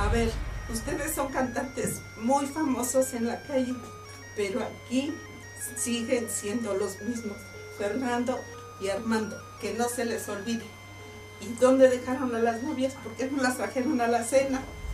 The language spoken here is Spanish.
a ver, ustedes son cantantes muy famosos en la calle, pero aquí siguen siendo los mismos, Fernando y Armando, que no se les olvide. ¿Y dónde dejaron a las novias? ¿Por qué no las trajeron a la cena?